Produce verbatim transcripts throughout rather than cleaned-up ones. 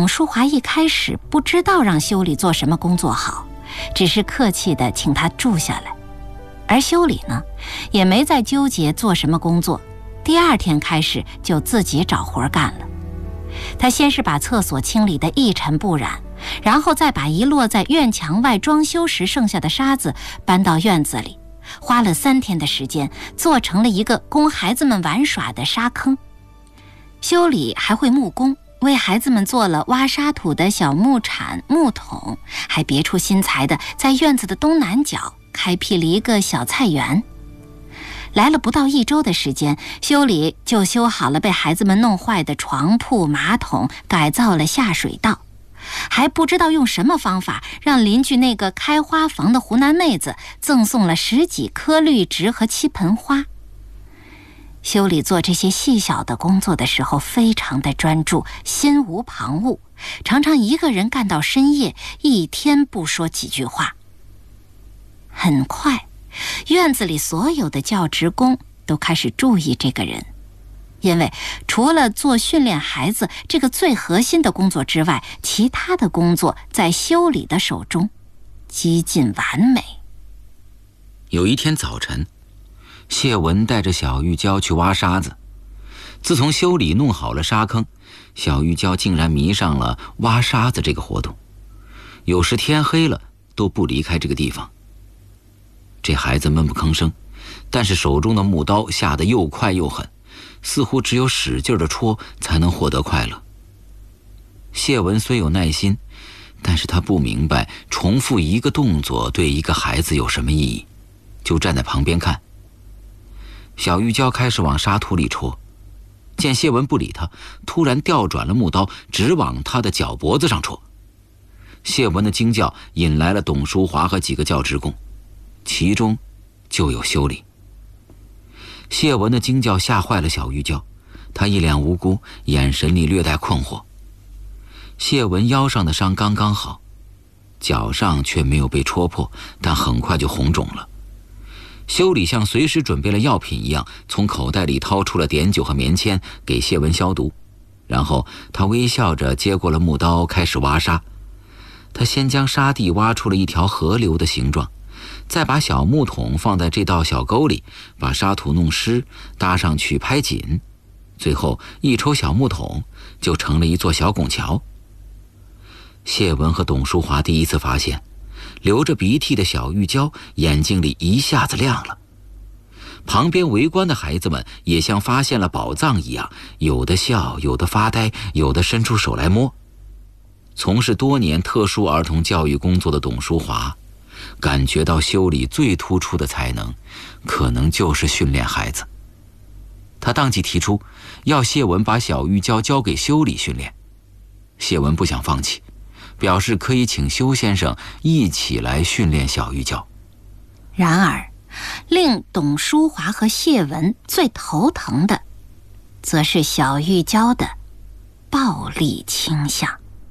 董淑华一开始不知道让修理做什么工作好，只是客气地请他住下来。而修理呢，也没再纠结做什么工作，第二天开始就自己找活干了。他先是把厕所清理得一尘不染，然后再把遗落在院墙外装修时剩下的沙子搬到院子里，花了三天的时间做成了一个供孩子们玩耍的沙坑。修理还会木工，为孩子们做了挖沙土的小木铲、木桶，还别出心裁的在院子的东南角开辟了一个小菜园。来了不到一周的时间，修理就修好了被孩子们弄坏的床铺、马桶，改造了下水道，还不知道用什么方法让邻居那个开花房的湖南妹子赠送了十几棵绿植和七盆花。修理做这些细小的工作的时候非常的专注，心无旁骛，常常一个人干到深夜，一天不说几句话。很快，院子里所有的教职工都开始注意这个人，因为除了做训练孩子这个最核心的工作之外，其他的工作在修理的手中几近完美。 有一天早晨，谢文带着小玉娇去挖沙子。自从修理弄好了沙坑，小玉娇竟然迷上了挖沙子这个活动，有时天黑了都不离开这个地方。这孩子闷不吭声，但是手中的木刀下得又快又狠，似乎只有使劲的戳才能获得快乐。谢文虽有耐心，但是他不明白重复一个动作对一个孩子有什么意义，就站在旁边看。小玉娇开始往沙土里戳，见谢文不理他，突然调转了木刀，直往他的脚脖子上戳。谢文的惊叫引来了董淑华和几个教职工，其中就有修理。谢文的惊叫吓坏了小玉娇，她一脸无辜，眼神里略带困惑。谢文腰上的伤刚刚好，脚上却没有被戳破，但很快就红肿了。修理像随时准备了药品一样，从口袋里掏出了碘酒和棉签给谢文消毒，然后他微笑着接过了木刀，开始挖沙。他先将沙地挖出了一条河流的形状，再把小木桶放在这道小沟里，把沙土弄湿，搭上去拍紧，最后一抽小木桶就成了一座小拱桥。谢文和董淑华第一次发现，流着鼻涕的小玉娇眼睛里一下子亮了。旁边围观的孩子们也像发现了宝藏一样，有的笑，有的发呆，有的伸出手来摸。从事多年特殊儿童教育工作的董淑华感觉到修理最突出的才能可能就是训练孩子。他当即提出要谢文把小玉娇交给修理训练。谢文不想放弃，表示可以请修先生一起来训练小玉娇。 然而令董淑华和谢文最头疼的则是小玉娇的暴力倾向。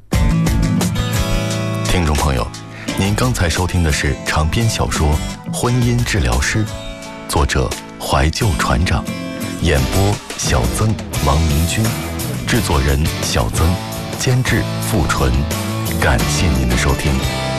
听众朋友，您刚才收听的是长篇小说《婚姻治疗师》，作者怀旧船长，演播小曾、王明君，制作人小曾，监制付纯。感谢您的收听。